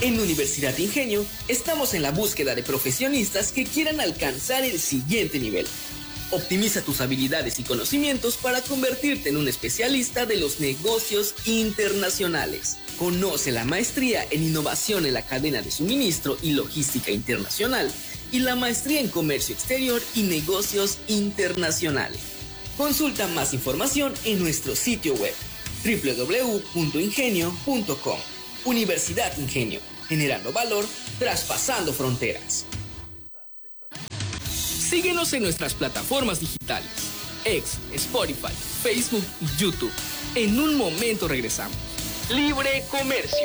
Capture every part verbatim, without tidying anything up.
En Universidad Ingenio estamos en la búsqueda de profesionistas que quieran alcanzar el siguiente nivel. Optimiza tus habilidades y conocimientos para convertirte en un especialista de los negocios internacionales. Conoce la maestría en innovación en la cadena de suministro y logística internacional y la maestría en comercio exterior y negocios internacionales. Consulta más información en nuestro sitio web doble u doble u doble u punto ingenio punto com. Universidad Ingenio, generando valor, traspasando fronteras. Síguenos en nuestras plataformas digitales, X, Spotify, Facebook y YouTube. En un momento regresamos. Libre Comercio.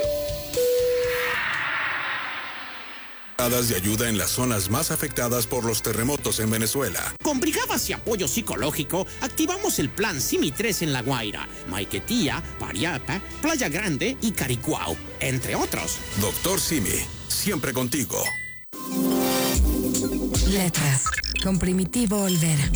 De ayuda en las zonas más afectadas por los terremotos en Venezuela. Con brigadas y apoyo psicológico, activamos el plan Simi tres en La Guaira, Maiquetía, Pariapa, Playa Grande y Caricuao, entre otros. Doctor Simi, siempre contigo. Letras, con Primitivo Olvera.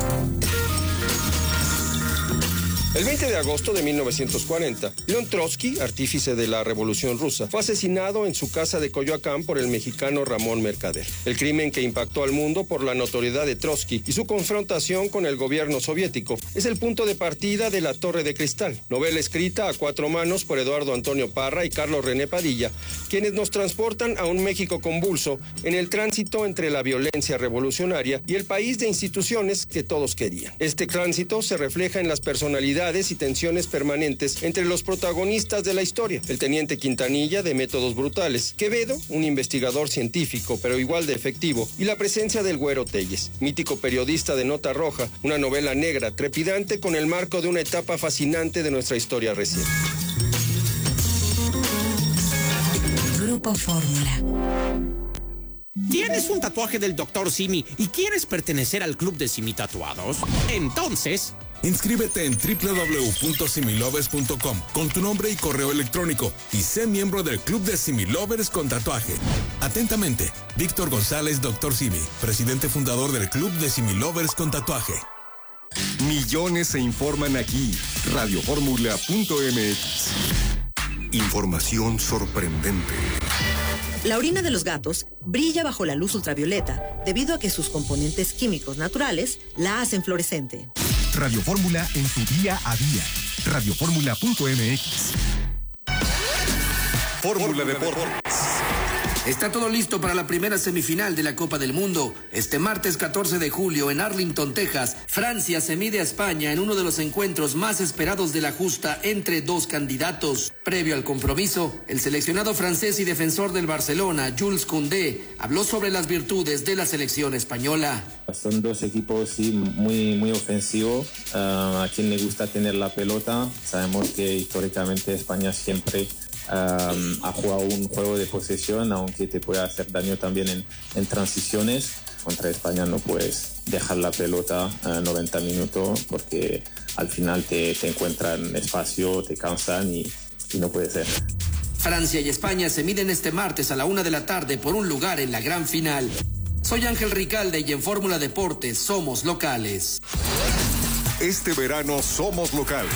El veinte de agosto de mil novecientos cuarenta, León Trotsky, artífice de la Revolución Rusa, fue asesinado en su casa de Coyoacán por el mexicano Ramón Mercader. El crimen que impactó al mundo por la notoriedad de Trotsky y su confrontación con el gobierno soviético es el punto de partida de La Torre de Cristal, novela escrita a cuatro manos por Eduardo Antonio Parra y Carlos René Padilla, quienes nos transportan a un México convulso en el tránsito entre la violencia revolucionaria y el país de instituciones que todos querían. Este tránsito se refleja en las personalidades y tensiones permanentes entre los protagonistas de la historia. El teniente Quintanilla, de métodos brutales; Quevedo, un investigador científico pero igual de efectivo; y la presencia del Güero Telles, mítico periodista de Nota Roja, una novela negra, trepidante, con el marco de una etapa fascinante de nuestra historia reciente. Grupo Fórmula. ¿Tienes un tatuaje del doctor Simi y quieres pertenecer al club de Simi Tatuados? Entonces, inscríbete en doble u doble u doble u punto similovers punto com con tu nombre y correo electrónico y sé miembro del club de Similovers con tatuaje. Atentamente, Víctor González, doctor Simi, presidente fundador del club de Similovers con tatuaje. Millones se informan aquí. radio fórmula punto m x. Información sorprendente. La orina de los gatos brilla bajo la luz ultravioleta debido a que sus componentes químicos naturales la hacen fluorescente. Radio Fórmula en su día a día. radio fórmula punto m x. Fórmula Deportes. Está todo listo para la primera semifinal de la Copa del Mundo. Este martes catorce de julio en Arlington, Texas, Francia se mide a España en uno de los encuentros más esperados de la justa entre dos candidatos. Previo al compromiso, el seleccionado francés y defensor del Barcelona, Jules Koundé, habló sobre las virtudes de la selección española. Son dos equipos sí, muy, muy ofensivos. Uh, a quien le gusta tener la pelota. Sabemos que históricamente España siempre Um, ha jugado un juego de posesión, aunque te puede hacer daño también en, en transiciones. Contra España no puedes dejar la pelota uh, noventa minutos porque al final te, te encuentran espacio, te cansan y, y no puede ser. Francia y España se miden este martes a la una de la tarde por un lugar en la gran final. Soy Ángel Ricalde y en Fórmula Deportes somos locales. Este verano somos locales.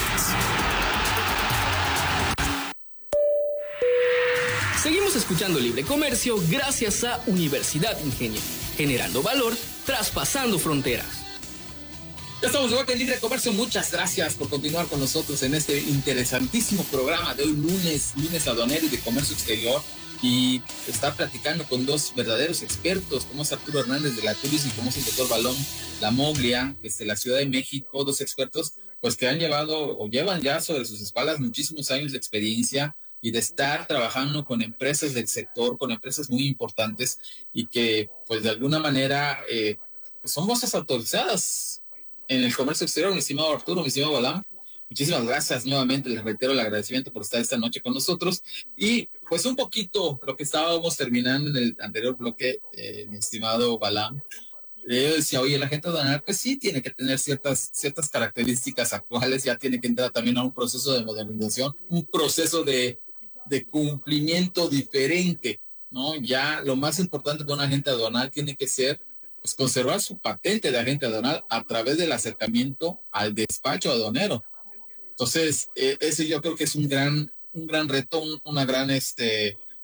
Seguimos escuchando Libre Comercio gracias a Universidad Ingenio, generando valor, traspasando fronteras. Ya estamos de vuelta en Libre Comercio. Muchas gracias por continuar con nosotros en este interesantísimo programa de hoy, lunes, lunes aduanero y de comercio exterior. Y estar platicando con dos verdaderos expertos, como es Arturo Hernández de la Turis y como es el doctor Balón Lamoglia, desde la Ciudad de México, dos expertos pues que han llevado o llevan ya sobre sus espaldas muchísimos años de experiencia y de estar trabajando con empresas del sector, con empresas muy importantes y que, pues, de alguna manera eh, pues son voces autorizadas en el comercio exterior. Mi estimado Arturo, mi estimado Balán, muchísimas gracias nuevamente, les reitero el agradecimiento por estar esta noche con nosotros y, pues, un poquito lo que estábamos terminando en el anterior bloque, eh, mi estimado Balán. Yo decía, oye, la gente aduanal, pues sí, tiene que tener ciertas, ciertas características actuales, ya tiene que entrar también a un proceso de modernización, un proceso de de cumplimiento diferente, ¿no? Ya lo más importante para un agente aduanal tiene que ser, pues, conservar su patente de agente aduanal a través del acercamiento al despacho aduanero. Entonces, eh, ese yo creo que es un gran, un gran reto, un, una gran, este,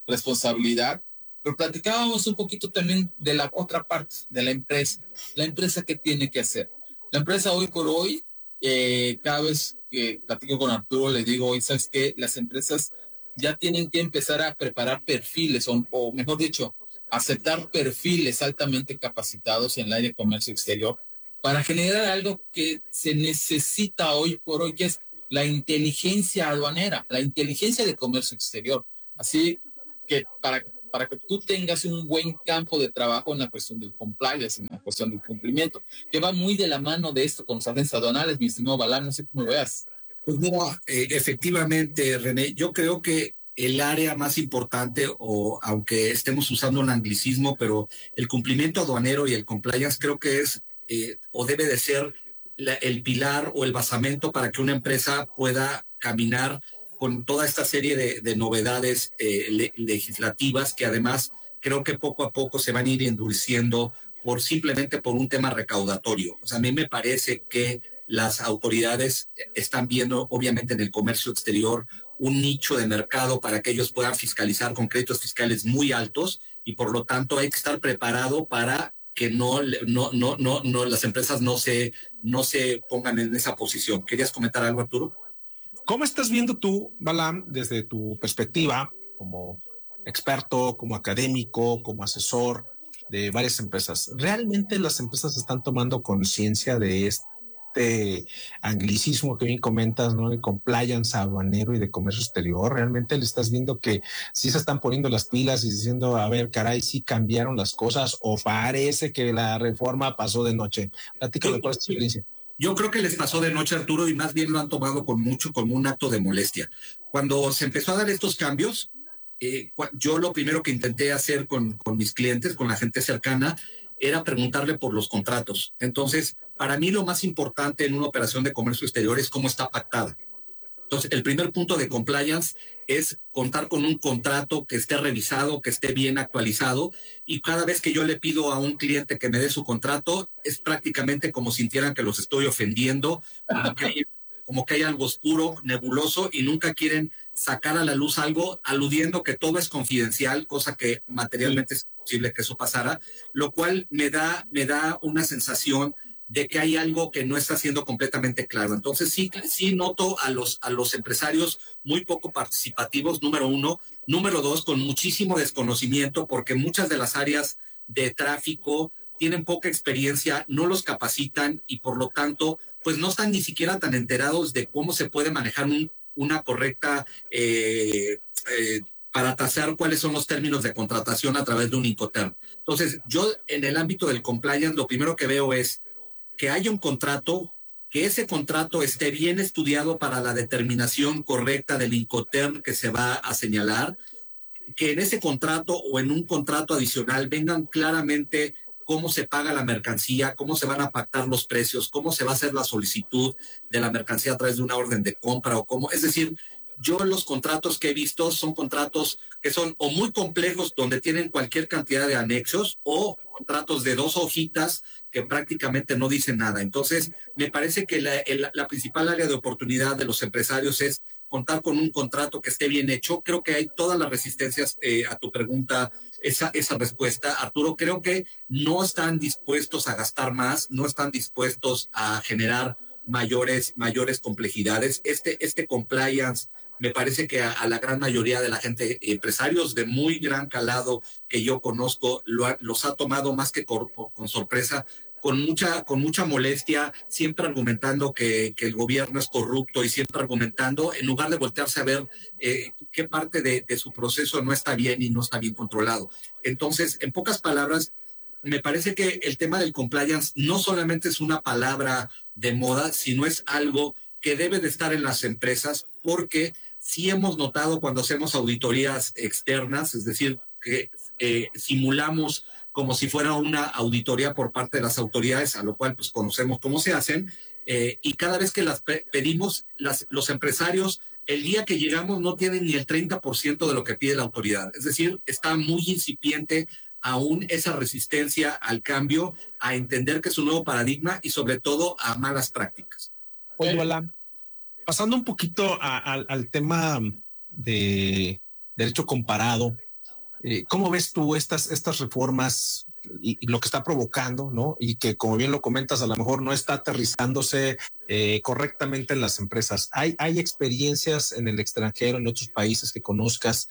responsabilidad, pero platicábamos un poquito también de la otra parte, de la empresa. La empresa, ¿qué tiene que hacer? La empresa hoy por hoy, eh, cada vez que platico con Arturo, le digo, hoy sabes que las empresas ya tienen que empezar a preparar perfiles, o, o mejor dicho, aceptar perfiles altamente capacitados en el área de comercio exterior para generar algo que se necesita hoy por hoy, que es la inteligencia aduanera, la inteligencia de comercio exterior. Así que para, para que tú tengas un buen campo de trabajo en la cuestión del compliance, en la cuestión del cumplimiento, que va muy de la mano de esto con los agentes aduanales, mi estimado Balán, no sé cómo lo veas. Pues mira, eh, efectivamente, René, yo creo que el área más importante, o aunque estemos usando un anglicismo, pero el cumplimiento aduanero y el compliance creo que es eh, o debe de ser la, el pilar o el basamento para que una empresa pueda caminar con toda esta serie de, de novedades eh, le, legislativas que además creo que poco a poco se van a ir endureciendo por simplemente por un tema recaudatorio. O sea, a mí me parece que las autoridades están viendo, obviamente, en el comercio exterior un nicho de mercado para que ellos puedan fiscalizar con créditos fiscales muy altos y por lo tanto hay que estar preparado para que no, no, no, no, no las empresas no se, no se pongan en esa posición. ¿Querías comentar algo, Arturo? ¿Cómo estás viendo tú, Balam, desde tu perspectiva como experto, como académico, como asesor de varias empresas? ¿Realmente las empresas están tomando conciencia de este Este anglicismo que bien comentas, ¿no? De compliance aduanero y de comercio exterior? ¿Realmente le estás viendo que sí se están poniendo las pilas y diciendo, a ver, caray, sí cambiaron las cosas, o parece que la reforma pasó de noche? Platícame cuál es tu experiencia. Yo creo que les pasó de noche, Arturo, y más bien lo han tomado con mucho, como un acto de molestia. Cuando se empezó a dar estos cambios, eh, yo lo primero que intenté hacer con, con mis clientes, con la gente cercana, era preguntarle por los contratos. Entonces, para mí lo más importante en una operación de comercio exterior es cómo está pactada. Entonces, el primer punto de compliance es contar con un contrato que esté revisado, que esté bien actualizado, y cada vez que yo le pido a un cliente que me dé su contrato, es prácticamente como sintieran que los estoy ofendiendo, como que hay, como que hay algo oscuro, nebuloso, y nunca quieren sacar a la luz algo aludiendo que todo es confidencial, cosa que materialmente es imposible que eso pasara, lo cual me da, me da una sensación de que hay algo que no está siendo completamente claro. Entonces sí, sí noto a los, a los empresarios muy poco participativos, número uno. Número dos, con muchísimo desconocimiento, porque muchas de las áreas de tráfico tienen poca experiencia, no los capacitan y por lo tanto, pues no están ni siquiera tan enterados de cómo se puede manejar un, una correcta eh, eh, para tasar cuáles son los términos de contratación a través de un Incoterm. Entonces, yo en el ámbito del compliance, lo primero que veo es que haya un contrato, que ese contrato esté bien estudiado para la determinación correcta del Incoterm que se va a señalar, que en ese contrato o en un contrato adicional vengan claramente cómo se paga la mercancía, cómo se van a pactar los precios, cómo se va a hacer la solicitud de la mercancía a través de una orden de compra o cómo, es decir, yo los contratos que he visto son contratos que son o muy complejos donde tienen cualquier cantidad de anexos o contratos de dos hojitas que prácticamente no dicen nada. Entonces, me parece que la, el, la principal área de oportunidad de los empresarios es contar con un contrato que esté bien hecho. Creo que hay todas las resistencias eh, a tu pregunta, esa, esa respuesta, Arturo. Creo que no están dispuestos a gastar más, no están dispuestos a generar mayores, mayores complejidades. Este, este compliance me parece que a, a la gran mayoría de la gente, empresarios de muy gran calado que yo conozco, lo ha, los ha tomado más que con, con sorpresa, con mucha, con mucha molestia, siempre argumentando que, que el gobierno es corrupto y siempre argumentando, en lugar de voltearse a ver eh, qué parte de, de su proceso no está bien y no está bien controlado. Entonces, en pocas palabras, me parece que el tema del compliance no solamente es una palabra de moda, sino es algo que debe de estar en las empresas, porque sí hemos notado cuando hacemos auditorías externas, es decir, que eh, simulamos como si fuera una auditoría por parte de las autoridades, a lo cual pues conocemos cómo se hacen, eh, y cada vez que las pe- pedimos, las, los empresarios, el día que llegamos no tienen ni el treinta por ciento de lo que pide la autoridad, es decir, está muy incipiente aún esa resistencia al cambio, a entender que es un nuevo paradigma y sobre todo a malas prácticas. Oye, Balam, pasando un poquito a, a, al tema de derecho comparado Eh, ¿Cómo ves tú estas, estas reformas y, y lo que está provocando, ¿no? Y que, como bien lo comentas, a lo mejor no está aterrizándose eh, correctamente en las empresas. ¿Hay, hay experiencias en el extranjero, en otros países que conozcas,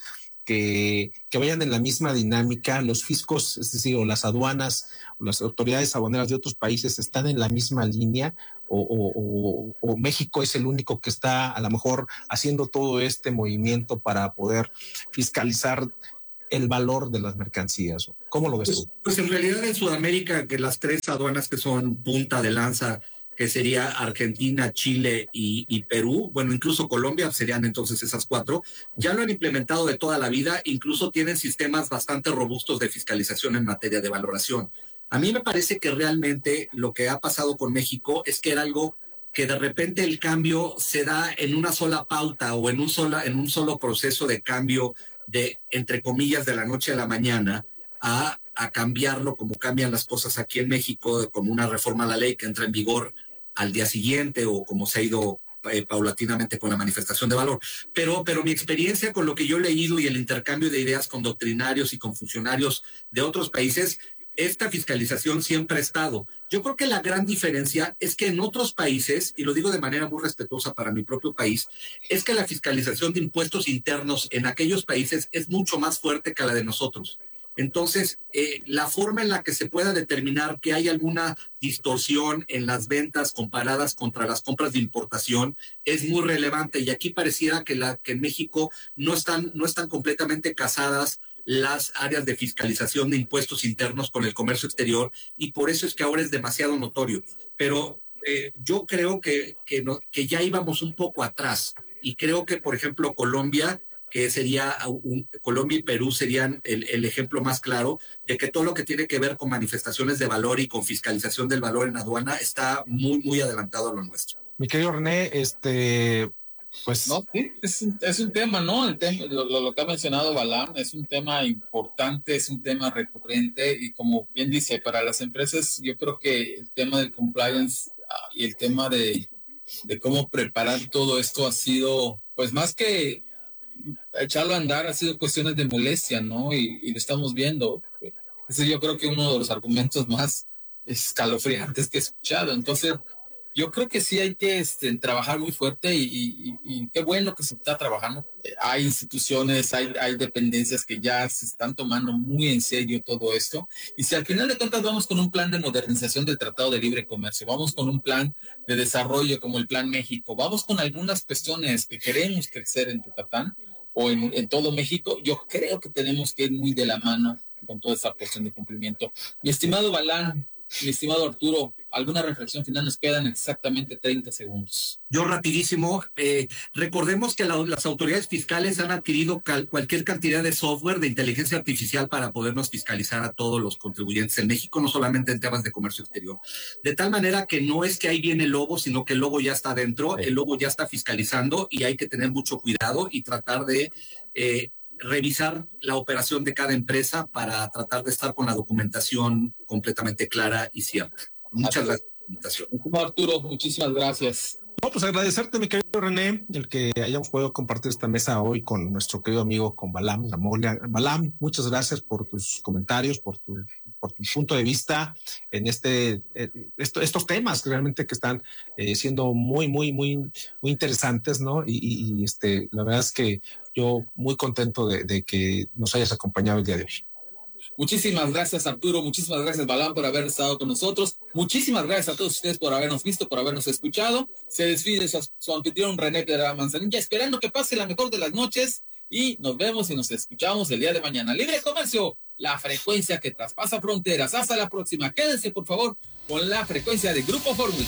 que, que vayan en la misma dinámica? Los fiscos, es decir, o las aduanas, o las autoridades aduaneras de otros países están en la misma línea, o, o, o, o México es el único que está a lo mejor haciendo todo este movimiento para poder fiscalizar el valor de las mercancías. ¿Cómo lo ves tú? Pues, pues en realidad en Sudamérica, que las tres aduanas que son punta de lanza, que sería Argentina, Chile y, y Perú, bueno, incluso Colombia, serían entonces esas cuatro, ya lo han implementado de toda la vida, incluso tienen sistemas bastante robustos de fiscalización en materia de valoración. A mí me parece que realmente lo que ha pasado con México es que era algo que de repente el cambio se da en una sola pauta o en un, sola, en un solo proceso de cambio de, entre comillas, de la noche a la mañana a, a cambiarlo como cambian las cosas aquí en México, como una reforma a la ley que entra en vigor al día siguiente o como se ha ido eh, paulatinamente con la manifestación de valor. Pero, pero mi experiencia con lo que yo he leído y el intercambio de ideas con doctrinarios y con funcionarios de otros países, esta fiscalización siempre ha estado. Yo creo que la gran diferencia es que en otros países, y lo digo de manera muy respetuosa para mi propio país, es que la fiscalización de impuestos internos en aquellos países es mucho más fuerte que la de nosotros. Entonces, eh, la forma en la que se pueda determinar que hay alguna distorsión en las ventas comparadas contra las compras de importación es muy relevante. Y aquí pareciera que, la, que en México no están, no están completamente casadas las áreas de fiscalización de impuestos internos con el comercio exterior, y por eso es que ahora es demasiado notorio. Pero eh, yo creo que, que, no, que ya íbamos un poco atrás, y creo que, por ejemplo, Colombia, que sería un, Colombia y Perú serían el, el ejemplo más claro de que todo lo que tiene que ver con manifestaciones de valor y con fiscalización del valor en aduana está muy, muy adelantado a lo nuestro. Mi querido René, este... Pues no, sí, es, es un tema, ¿no? El tema, lo, lo que ha mencionado Balam es un tema importante, es un tema recurrente, y como bien dice, para las empresas yo creo que el tema del compliance uh, y el tema de, de cómo preparar todo esto ha sido, pues más que echarlo a andar, ha sido cuestiones de molestia, ¿no? Y, y lo estamos viendo. Ese yo creo que uno de los argumentos más escalofriantes que he escuchado. Entonces, yo creo que sí hay que este, trabajar muy fuerte, y, y, y qué bueno que se está trabajando. Hay instituciones, hay, hay dependencias que ya se están tomando muy en serio todo esto. Y si al final de cuentas vamos con un plan de modernización del Tratado de Libre Comercio, vamos con un plan de desarrollo como el Plan México, vamos con algunas cuestiones que queremos crecer en Yucatán o en, en todo México, yo creo que tenemos que ir muy de la mano con toda esta cuestión de cumplimiento. Mi estimado Balán, mi estimado Arturo, ¿alguna reflexión final? Nos quedan exactamente treinta segundos. Yo rapidísimo, eh, recordemos que la, las autoridades fiscales han adquirido cal, cualquier cantidad de software de inteligencia artificial para podernos fiscalizar a todos los contribuyentes en México, no solamente en temas de comercio exterior. De tal manera que no es que ahí viene el lobo, sino que el lobo ya está dentro, el lobo ya está fiscalizando, y hay que tener mucho cuidado y tratar de Eh, revisar la operación de cada empresa para tratar de estar con la documentación completamente clara y cierta. Muchas gracias por la invitación. Arturo, muchísimas gracias. No, pues agradecerte, mi querido René, el que hayamos podido compartir esta mesa hoy con nuestro querido amigo, con Balam Lamolia. Balam, muchas gracias por tus comentarios, por tu, por tu punto de vista en este, eh, esto, estos temas que realmente que están eh, siendo muy, muy, muy, muy interesantes, ¿no? Y, y, y este, la verdad es que yo muy contento de, de que nos hayas acompañado el día de hoy. Muchísimas gracias, Arturo. Muchísimas gracias, Balán, por haber estado con nosotros. Muchísimas gracias a todos ustedes por habernos visto, por habernos escuchado. Se despide su, su anfitrión René Pedra Manzanilla, esperando que pase la mejor de las noches, y nos vemos y nos escuchamos el día de mañana. Libre Comercio, la frecuencia que traspasa fronteras. Hasta la próxima. Quédense, por favor, con la frecuencia de Grupo Fórmula.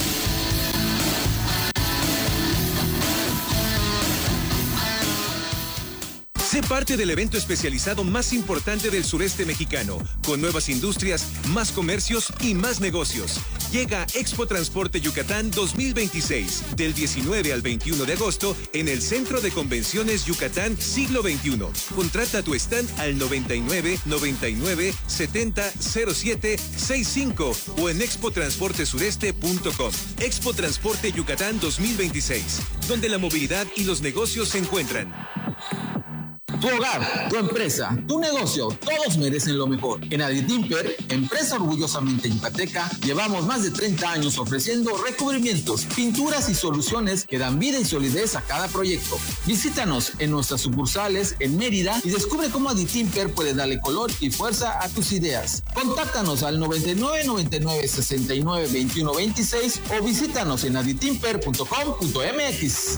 Sé parte del evento especializado más importante del sureste mexicano, con nuevas industrias, más comercios y más negocios. Llega Expo Transporte Yucatán dos mil veintiséis, del diecinueve al veintiuno de agosto, en el Centro de Convenciones Yucatán Siglo veintiuno. Contrata tu stand al noventa y nueve, noventa y nueve, setenta, cero siete, sesenta y cinco o en expo transporte sureste punto com. Expo Transporte Yucatán dos mil veintiséis, donde la movilidad y los negocios se encuentran. Tu hogar, tu empresa, tu negocio, todos merecen lo mejor. En Aditimper, empresa orgullosamente yucateca, llevamos más de treinta años ofreciendo recubrimientos, pinturas y soluciones que dan vida y solidez a cada proyecto. Visítanos en nuestras sucursales en Mérida y descubre cómo Aditimper puede darle color y fuerza a tus ideas. Contáctanos al noventa y nueve, noventa y nueve, sesenta y nueve, veintiuno, veintiséis o visítanos en aditimper punto com punto m x.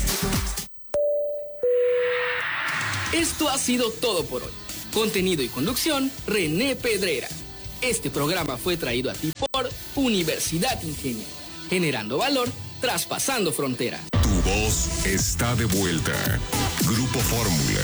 Esto ha sido todo por hoy. Contenido y conducción, René Pedrera. Este programa fue traído a ti por Universidad Ingenio, generando valor, traspasando frontera. Tu voz está de vuelta. Grupo Fórmula.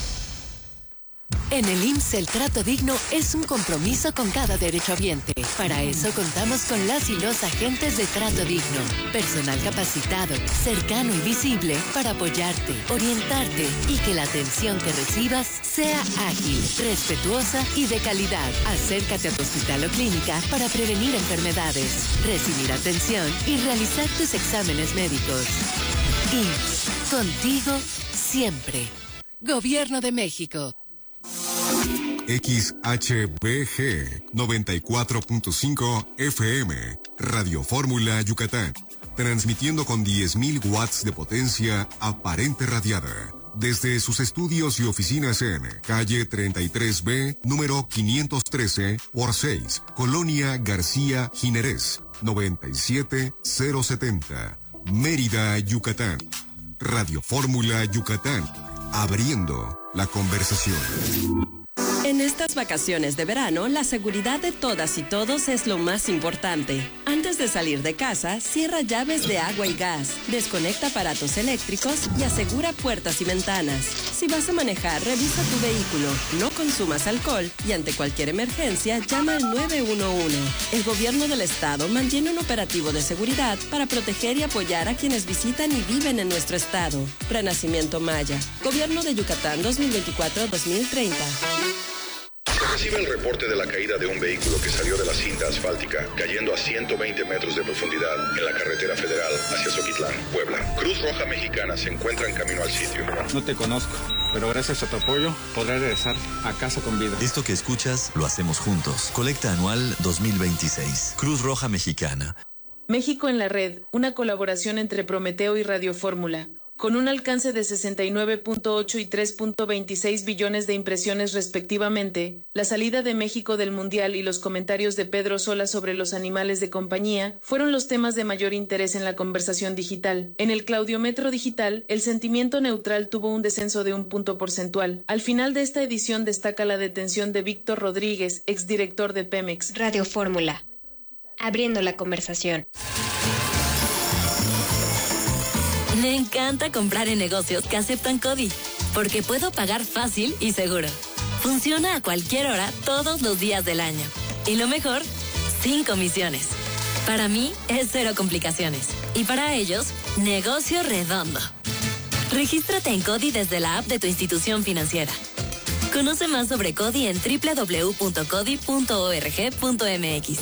En el I M S S el trato digno es un compromiso con cada derechohabiente. Para eso contamos con las y los agentes de trato digno. Personal capacitado, cercano y visible para apoyarte, orientarte y que la atención que recibas sea ágil, respetuosa y de calidad. Acércate a tu hospital o clínica para prevenir enfermedades, recibir atención y realizar tus exámenes médicos. I M S S, contigo siempre. Gobierno de México. X H B G noventa y cuatro punto cinco F M, Radio Fórmula Yucatán, transmitiendo con diez mil watts de potencia aparente radiada, desde sus estudios y oficinas en calle treinta y tres B, número quinientos trece por seis, Colonia García Jiménez, noventa y siete mil setenta, Mérida, Yucatán. Radio Fórmula Yucatán, abriendo la conversación. En estas vacaciones de verano, la seguridad de todas y todos es lo más importante. Antes de salir de casa, cierra llaves de agua y gas, desconecta aparatos eléctricos y asegura puertas y ventanas. Si vas a manejar, revisa tu vehículo, no consumas alcohol y ante cualquier emergencia, llama al nueve uno uno. El gobierno del estado mantiene un operativo de seguridad para proteger y apoyar a quienes visitan y viven en nuestro estado. Renacimiento Maya. Gobierno de Yucatán dos mil veinticuatro a dos mil treinta. Se recibe el reporte de la caída de un vehículo que salió de la cinta asfáltica, cayendo a ciento veinte metros de profundidad en la carretera federal hacia Zoquitlán, Puebla. Cruz Roja Mexicana se encuentra en camino al sitio. No te conozco, pero gracias a tu apoyo podré regresar a casa con vida. Esto que escuchas lo hacemos juntos. Colecta anual dos mil veintiséis. Cruz Roja Mexicana. México en la red, una colaboración entre Prometeo y Radio Fórmula. Con un alcance de sesenta y nueve punto ocho y tres punto veintiséis billones de impresiones respectivamente, la salida de México del Mundial y los comentarios de Pedro Sola sobre los animales de compañía fueron los temas de mayor interés en la conversación digital. En el Claudiometro Digital, el sentimiento neutral tuvo un descenso de un punto porcentual. Al final de esta edición destaca la detención de Víctor Rodríguez, exdirector de Pemex. Radio Fórmula, abriendo la conversación. Me encanta comprar en negocios que aceptan CODI, porque puedo pagar fácil y seguro. Funciona a cualquier hora, todos los días del año. Y lo mejor, sin comisiones. Para mí, es cero complicaciones. Y para ellos, negocio redondo. Regístrate en CODI desde la app de tu institución financiera. Conoce más sobre CODI en doble u doble u doble u punto codi punto org punto m x.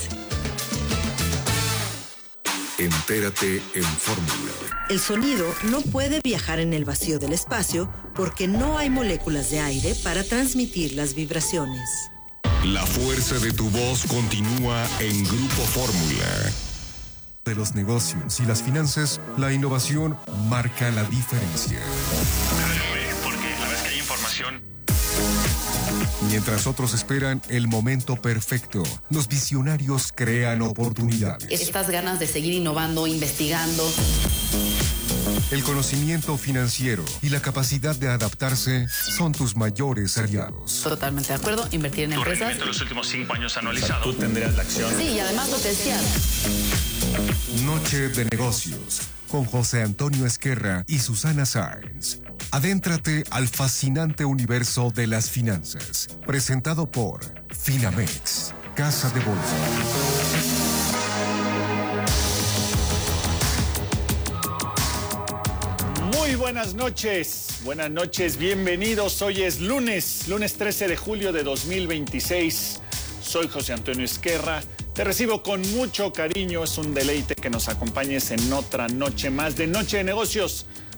Entérate en Fórmula. El sonido no puede viajar en el vacío del espacio porque no hay moléculas de aire para transmitir las vibraciones. La fuerza de tu voz continúa en Grupo Fórmula. De los negocios y las finanzas, la innovación marca la diferencia. Porque la vez que hay información. Mientras otros esperan el momento perfecto, los visionarios crean oportunidades. Estas ganas de seguir innovando, investigando. El conocimiento financiero y la capacidad de adaptarse son tus mayores aliados. Totalmente de acuerdo, invertir en Tu empresas. rendimiento de los últimos cinco años anualizado. Tú tendrías la acción. Sí, y además lo que decías. Noche de negocios con José Antonio Esquerra y Susana Sáenz. Adéntrate al fascinante universo de las finanzas. Presentado por Finamex, Casa de Bolsa. Muy buenas noches, buenas noches, bienvenidos. Hoy es lunes, lunes trece de julio de dos mil veintiséis. Soy José Antonio Esquerra. Te recibo con mucho cariño. Es un deleite que nos acompañes en otra noche más de Noche de Negocios.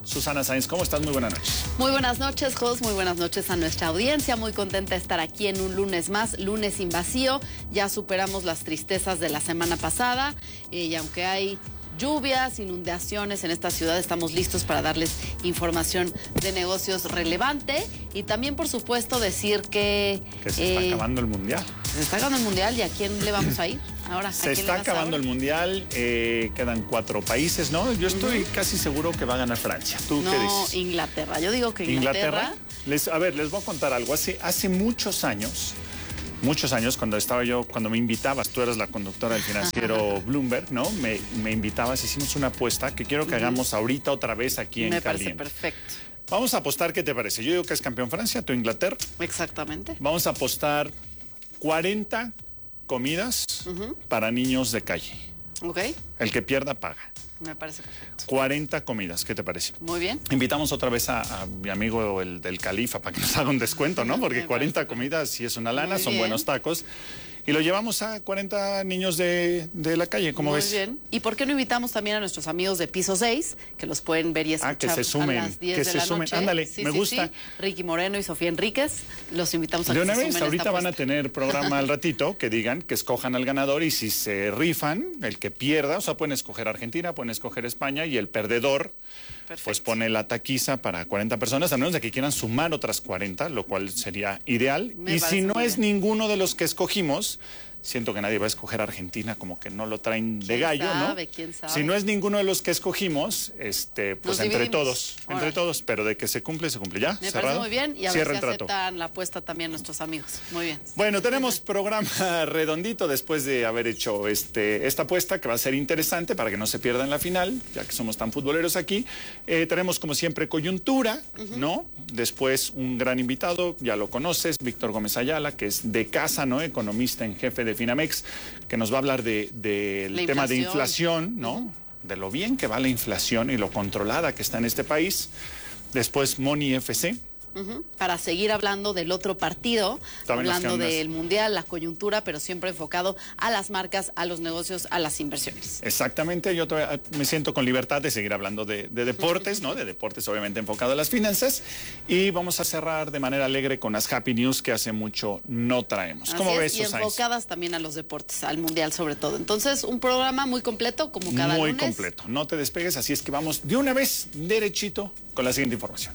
Susana Sáenz, ¿cómo estás? Muy buenas noches. Muy buenas noches, Jos. Muy buenas noches a nuestra audiencia. Muy contenta de estar aquí en un lunes más, lunes sin vacío. Ya superamos las tristezas de la semana pasada eh, y aunque hay lluvias, inundaciones en esta ciudad, estamos listos para darles información de negocios relevante y también, por supuesto, decir que... Que se eh, está acabando el Mundial. Se está acabando el Mundial y ¿a quién le vamos a ir ahora? Se está acabando el Mundial, eh, quedan cuatro países, ¿no? Yo estoy uh-huh. casi seguro que va a ganar Francia. ¿Tú no, qué dices? Inglaterra. Yo digo que Inglaterra... ¿Inglaterra? Les, a ver, les voy a contar algo. Hace, hace muchos años... Muchos años, cuando estaba yo, cuando me invitabas, tú eras la conductora del financiero Bloomberg, ¿no? Me, me invitabas, hicimos una apuesta que quiero que hagamos ahorita otra vez aquí en Me Caliente. parece perfecto. Vamos a apostar, ¿qué te parece? Yo digo que es campeón Francia, tú Inglaterra. Exactamente. Vamos a apostar cuarenta comidas uh-huh. para niños de calle. Ok. El que pierda paga. Me parece perfecto. cuarenta comidas, ¿qué te parece? Muy bien. Invitamos otra vez a, a mi amigo el del Califa para que nos haga un descuento, ¿no? Porque cuarenta comidas sí es una lana, son buenos tacos. Y lo llevamos a cuarenta niños de, de la calle, ¿cómo Muy ves? Muy bien. ¿Y por qué no invitamos también a nuestros amigos de Piso seis, que los pueden ver y escuchar ah, que se sumen, a las diez que de se la sumen. noche? Ándale, sí, me sí, gusta. Sí. Ricky Moreno y Sofía Enríquez, los invitamos a de que una se vez, sumen ahorita esta van apuesta. a tener programa al ratito, que digan, que escojan al ganador y si se rifan, el que pierda, o sea, pueden escoger Argentina, pueden escoger España y el perdedor... Perfecto. Pues pone la taquiza para cuarenta personas, a menos de que quieran sumar otras cuarenta, lo cual sería ideal. Me y si no es bien. ninguno de los que escogimos, siento que nadie va a escoger Argentina, como que no lo traen de gallo, sabe, ¿no? ¿Quién sabe? Si no es ninguno de los que escogimos, este, pues Nos entre dividimos. todos, Ahora. entre todos, pero de que se cumple, se cumple. ¿Ya? Me ¿Cerrado? parece muy bien y a Cierra ver si el trato. aceptan la apuesta también nuestros amigos. Muy bien. Bueno, tenemos programa redondito después de haber hecho este, esta apuesta que va a ser interesante para que no se pierda en la final, ya que somos tan futboleros aquí. Eh, tenemos como siempre coyuntura, uh-huh. ¿no? Después un gran invitado, ya lo conoces, Víctor Gómez Ayala, que es de casa, ¿no? Economista en jefe de Finamex, que nos va a hablar del de, de tema de inflación, ¿no? Uh-huh. De lo bien que va la inflación y lo controlada que está en este país. Después Moni F C. Uh-huh. Para seguir hablando del otro partido, También hablando del Mundial, la coyuntura, pero siempre enfocado a las marcas, a los negocios, a las inversiones. Exactamente, yo todavía me siento con libertad de seguir hablando de, de deportes, ¿no? De deportes obviamente enfocado a las finanzas. Y vamos a cerrar de manera alegre con las Happy News que hace mucho no traemos. Así ¿Cómo es, ves, y Susana? enfocadas también a los deportes, al Mundial sobre todo. Entonces, un programa muy completo, como cada muy lunes. Muy completo, no te despegues, así es que vamos de una vez derechito con la siguiente información.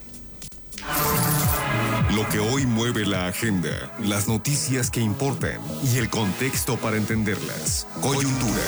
Lo que hoy mueve la agenda, las noticias que importan y el contexto para entenderlas. Coyuntura.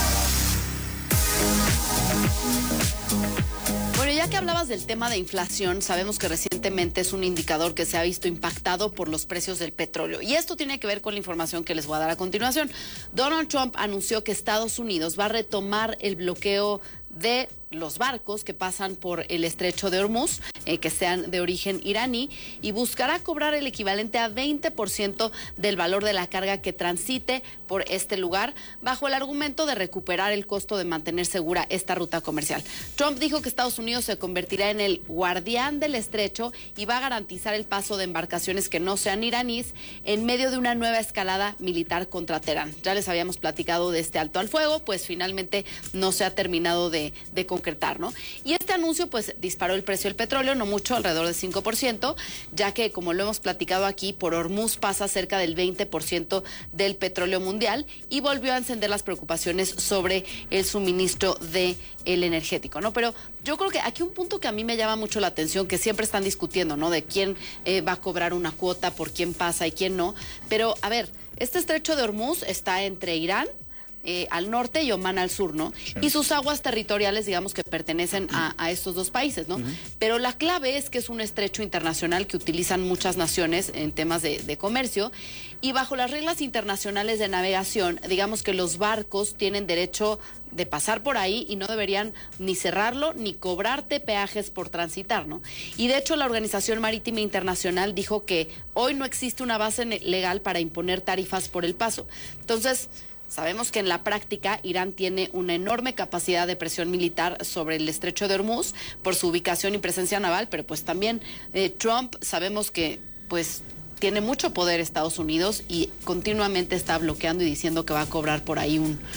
Bueno, ya que hablabas del tema de inflación, sabemos que recientemente es un indicador que se ha visto impactado por los precios del petróleo. Y esto tiene que ver con la información que les voy a dar a continuación. Donald Trump anunció que Estados Unidos va a retomar el bloqueo de los barcos que pasan por el estrecho de Hormuz, eh, que sean de origen iraní, y buscará cobrar el equivalente a veinte por ciento del valor de la carga que transite por este lugar, bajo el argumento de recuperar el costo de mantener segura esta ruta comercial. Trump dijo que Estados Unidos se convertirá en el guardián del estrecho y va a garantizar el paso de embarcaciones que no sean iraníes en medio de una nueva escalada militar contra Teherán. Ya les habíamos platicado de este alto al fuego, pues finalmente no se ha terminado de, de concretar, ¿no? Y este anuncio pues disparó el precio del petróleo, no mucho, alrededor del cinco por ciento, ya que, como lo hemos platicado aquí, por Hormuz pasa cerca del veinte por ciento del petróleo mundial y volvió a encender las preocupaciones sobre el suministro de el energético, ¿no? Pero yo creo que aquí un punto que a mí me llama mucho la atención, que siempre están discutiendo, ¿no? De quién eh, va a cobrar una cuota, por quién pasa y quién no. Pero, a ver, este estrecho de Hormuz está entre Irán, Eh, al norte y Omán al sur, ¿no? Sí. Y sus aguas territoriales, digamos que pertenecen a, a estos dos países, ¿no? Uh-huh. Pero la clave es que es un estrecho internacional que utilizan muchas naciones en temas de, de comercio, y bajo las reglas internacionales de navegación, digamos que los barcos tienen derecho de pasar por ahí y no deberían ni cerrarlo ni cobrarte peajes por transitar, ¿no? Y de hecho la Organización Marítima Internacional dijo que hoy no existe una base legal para imponer tarifas por el paso. Entonces, sabemos que en la práctica Irán tiene una enorme capacidad de presión militar sobre el estrecho de Hormuz por su ubicación y presencia naval, pero pues también eh, Trump, sabemos que pues tiene mucho poder Estados Unidos y continuamente está bloqueando y diciendo que va a cobrar por ahí un,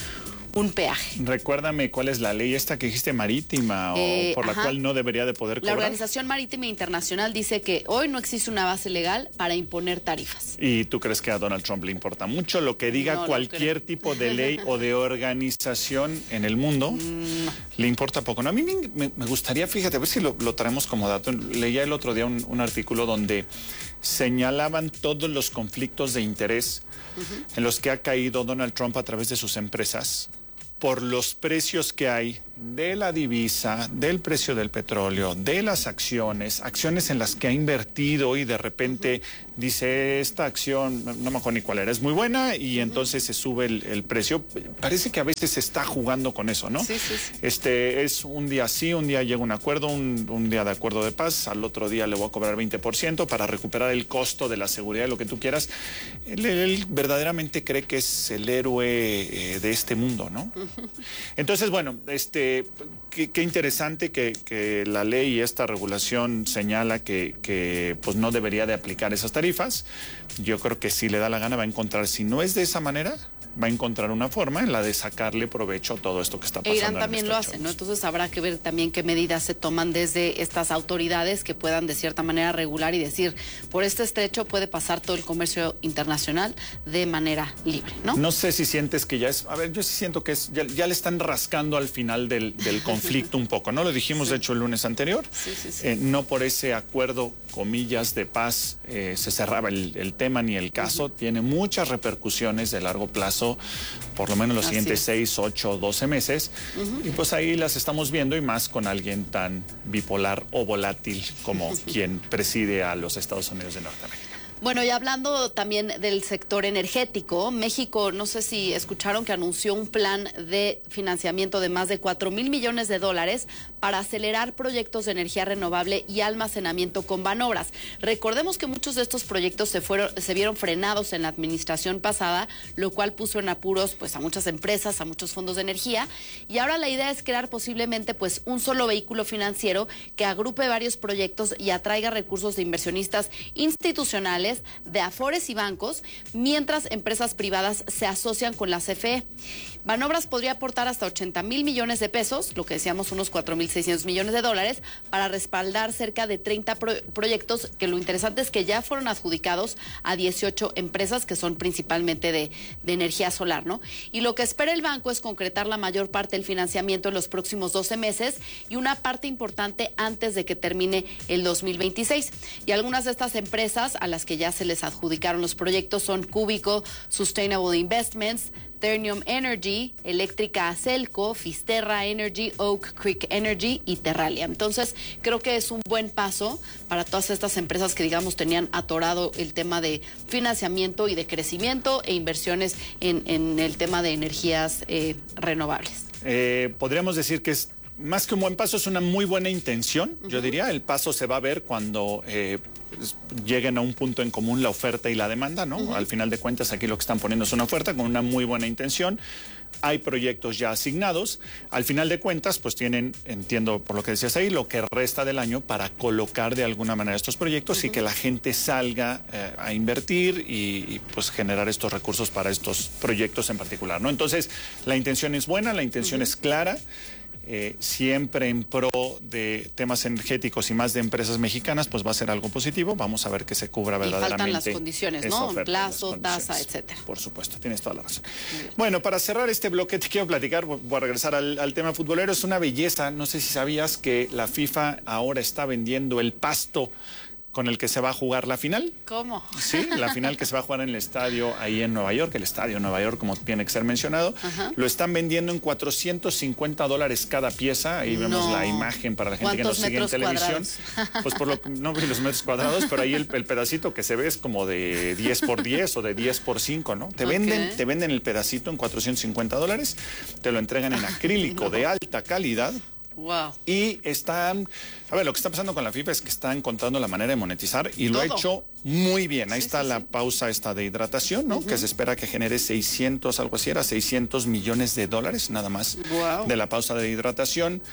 un peaje. Recuérdame cuál es la ley esta que dijiste, marítima, Eh, o por la ajá. cual no debería de poder La cobrar. Organización Marítima Internacional dice que hoy no existe una base legal para imponer tarifas. ¿Y tú crees que a Donald Trump le importa mucho lo que diga No, no cualquier creo. tipo de ley o de organización en el mundo? No. Le importa poco. No, a mí me, me- me gustaría, fíjate, a ver si lo, lo traemos como dato. Leía el otro día un, un artículo donde señalaban todos los conflictos de interés en los que ha caído Donald Trump a través de sus empresas por los precios que hay de la divisa, del precio del petróleo, de las acciones, acciones en las que ha invertido y de repente dice esta acción, no, no me acuerdo ni cuál era, es muy buena y entonces se sube el, el precio. Parece que a veces se está jugando con eso, ¿no? Sí, sí, sí. Este es un día sí, un día llega un acuerdo, un, un día de acuerdo de paz, al otro día le voy a cobrar veinte por ciento para recuperar el costo de la seguridad, de lo que tú quieras. Él, él verdaderamente cree que es el héroe eh, de este mundo, ¿no? Entonces, bueno, este, qué, qué interesante que, que la ley y esta regulación señala que, que pues no debería de aplicar esas tarifas. Yo creo que si le da la gana va a encontrar, si no es de esa manera, va a encontrar una forma en la de sacarle provecho a todo esto que está E pasando. Irán en también el lo Estrecho. hace, ¿no? Entonces habrá que ver también qué medidas se toman desde estas autoridades que puedan de cierta manera regular y decir, por este estrecho puede pasar todo el comercio internacional de manera libre, ¿no? No sé si sientes que ya es, a ver, yo sí siento que es, ya, ya le están rascando al final del, del conflicto un poco, ¿no? Lo dijimos, sí, de hecho, el lunes anterior. Sí, sí, sí. Eh, no por ese acuerdo, comillas, de paz eh, se cerraba el, el tema ni el caso. Uh-huh. Tiene muchas repercusiones de largo plazo, por lo menos los Así siguientes es. seis, ocho, doce meses. Uh-huh. Y pues ahí las estamos viendo, y más con alguien tan bipolar o volátil como quien preside a los Estados Unidos de Norteamérica. Bueno, y hablando también del sector energético, México, no sé si escucharon que anunció un plan de financiamiento de más de cuatro mil millones de dólares para acelerar proyectos de energía renovable y almacenamiento con Banobras. Recordemos que muchos de estos proyectos se fueron, se vieron frenados en la administración pasada, lo cual puso en apuros pues a muchas empresas, a muchos fondos de energía, y ahora la idea es crear posiblemente pues un solo vehículo financiero que agrupe varios proyectos y atraiga recursos de inversionistas institucionales, de afores y bancos, mientras empresas privadas se asocian con la C F E. Banobras podría aportar hasta ochenta mil millones de pesos, lo que decíamos unos cuatro mil seiscientos millones de dólares, para respaldar cerca de treinta pro proyectos, que lo interesante es que ya fueron adjudicados a dieciocho empresas que son principalmente de, de energía solar, ¿no? Y lo que espera el banco es concretar la mayor parte del financiamiento en los próximos doce meses y una parte importante antes de que termine el dos mil veintiséis. Y algunas de estas empresas a las que ya se les adjudicaron los proyectos son Cúbico, Sustainable Investments, Ternium Energy, Eléctrica Acelco, Fisterra Energy, Oak Creek Energy y Terralia. Entonces, creo que es un buen paso para todas estas empresas que, digamos, tenían atorado el tema de financiamiento y de crecimiento e inversiones en, en el tema de energías eh, renovables. Eh, podríamos decir que es más que un buen paso, es una muy buena intención, uh-huh. Yo diría. El paso se va a ver cuando eh, lleguen a un punto en común la oferta y la demanda, ¿no? Uh-huh. Al final de cuentas, aquí lo que están poniendo es una oferta con una muy buena intención. Hay proyectos ya asignados. Al final de cuentas, pues tienen, entiendo por lo que decías ahí, lo que resta del año para colocar de alguna manera estos proyectos, uh-huh. y que la gente salga eh, a invertir y, y pues generar estos recursos para estos proyectos en particular, ¿no? Entonces, la intención es buena, la intención uh-huh. es clara. Eh, siempre en pro de temas energéticos y más de empresas mexicanas, pues va a ser algo positivo. Vamos a ver que se cubra verdaderamente. Y faltan las condiciones, ¿no? Oferta, plazo, tasa, etcétera. Por supuesto, tienes toda la razón. Bueno, para cerrar este bloque te quiero platicar, voy a regresar al, al tema futbolero. Es una belleza, no sé si sabías que la FIFA ahora está vendiendo el pasto con el que se va a jugar la final. ¿Cómo? Sí, la final que se va a jugar en el estadio ahí en Nueva York, el estadio de Nueva York, como tiene que ser mencionado. Ajá. Lo están vendiendo en cuatrocientos cincuenta dólares cada pieza. Ahí vemos no. la imagen para la gente que nos sigue en televisión. Cuadrados? Pues por lo que no vi los metros cuadrados, pero ahí el, el pedacito que se ve es como de diez por diez o de diez por cinco, ¿no? Te venden, okay. te venden el pedacito en cuatrocientos cincuenta dólares, te lo entregan en acrílico no. de alta calidad. Wow. Y están, a ver, lo que está pasando con la FIFA es que están encontrando la manera de monetizar y lo Todo. ha hecho muy bien. Ahí sí, está sí, la sí. pausa esta de hidratación, ¿no? Uh-huh. Que se espera que genere seiscientos, algo así era, seiscientos millones de dólares nada más wow. de la pausa de hidratación.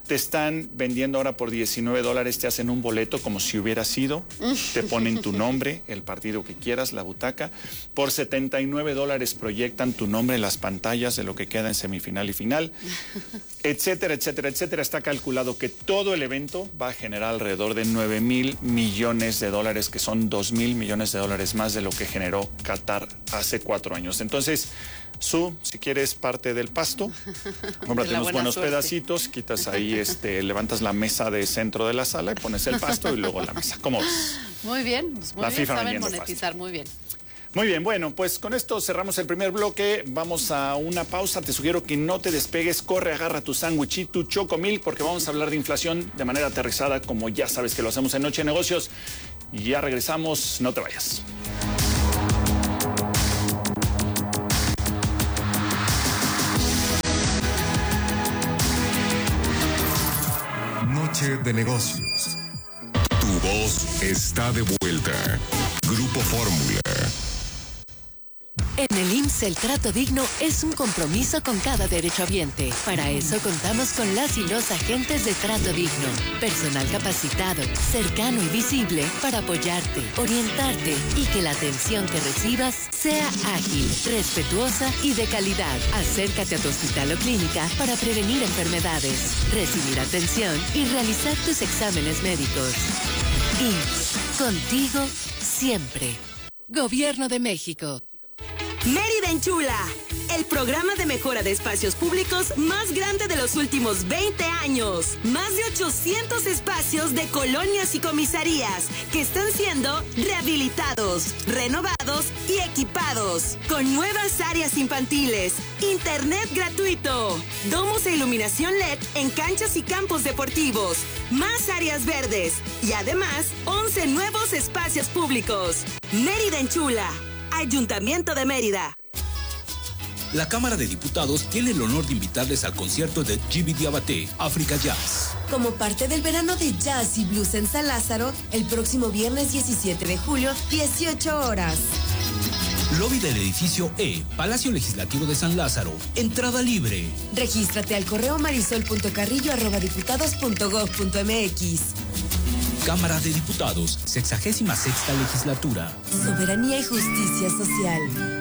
Te están vendiendo ahora por diecinueve dólares, te hacen un boleto como si hubiera sido, te ponen tu nombre, el partido que quieras, la butaca. Por setenta y nueve dólares proyectan tu nombre en las pantallas de lo que queda en semifinal y final, etcétera, etcétera, etcétera. Está calculado que todo el evento va a generar alrededor de nueve mil millones de dólares, que son dos mil millones de dólares más de lo que generó Qatar hace cuatro años. Entonces, Su, si quieres parte del pasto, cómprate unos buenos suerte. pedacitos, quitas ahí, este, levantas la mesa de centro de la sala y pones el pasto y luego la mesa. ¿Cómo ves? Muy bien, pues muy la bien, FIFA saben monetizar, pasto. Muy bien. Muy bien, bueno, pues con esto cerramos el primer bloque. Vamos a una pausa. Te sugiero que no te despegues. Corre, agarra tu sándwich y tu Chocomilk, porque vamos a hablar de inflación de manera aterrizada, como ya sabes que lo hacemos en Noche de Negocios. Y ya regresamos, no te vayas. Noche de Negocios. Tu voz está de vuelta. Grupo Fórmula. En el I M S S el trato digno es un compromiso con cada derechohabiente. Para eso contamos con las y los agentes de trato digno. Personal capacitado, cercano y visible para apoyarte, orientarte y que la atención que recibas sea ágil, respetuosa y de calidad. Acércate a tu hospital o clínica para prevenir enfermedades, recibir atención y realizar tus exámenes médicos. I M S S, contigo siempre. Gobierno de México. Mérida Enchula, el programa de mejora de espacios públicos más grande de los últimos veinte años. Más de ochocientos espacios de colonias y comisarías que están siendo rehabilitados, renovados y equipados. Con nuevas áreas infantiles, internet gratuito, domos e iluminación L E D en canchas y campos deportivos, más áreas verdes y además once nuevos espacios públicos. Mérida Enchula. Ayuntamiento de Mérida. La Cámara de Diputados tiene el honor de invitarles al concierto de G B Diabaté, África Jazz. Como parte del verano de jazz y blues en San Lázaro, el próximo viernes diecisiete de julio, dieciocho horas. Lobby del edificio E, Palacio Legislativo de San Lázaro. Entrada libre. Regístrate al correo marisol punto carrillo arroba diputados punto gob punto mx. Cámara de Diputados, sexagésima sexta legislatura. Soberanía y justicia social.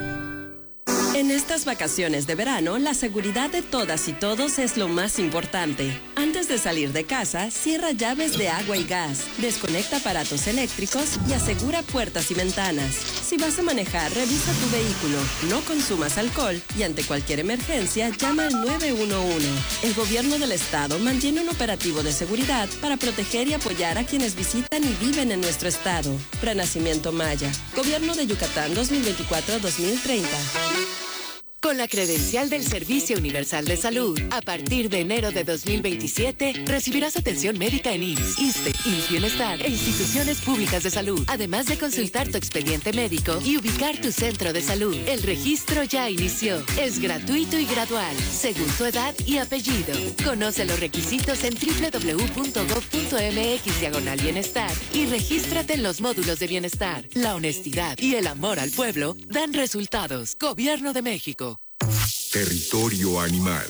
En estas vacaciones de verano, la seguridad de todas y todos es lo más importante. Antes de salir de casa, cierra llaves de agua y gas, desconecta aparatos eléctricos y asegura puertas y ventanas. Si vas a manejar, revisa tu vehículo, no consumas alcohol y ante cualquier emergencia, llama al nueve uno uno. El gobierno del estado mantiene un operativo de seguridad para proteger y apoyar a quienes visitan y viven en nuestro estado. Prenacimiento Maya. Gobierno de Yucatán dos mil veinticuatro a dos mil treinta. Con la credencial del Servicio Universal de Salud, a partir de enero de dos mil veintisiete, recibirás atención médica en I M S S, ISSSTE, I M S S Bienestar e instituciones públicas de salud, además de consultar tu expediente médico y ubicar tu centro de salud. El registro ya inició. Es gratuito y gradual, según tu edad y apellido. Conoce los requisitos en doble u doble u doble u punto gob punto mx diagonal bienestar y regístrate en los módulos de bienestar. La honestidad y el amor al pueblo dan resultados. Gobierno de México. Territorio animal.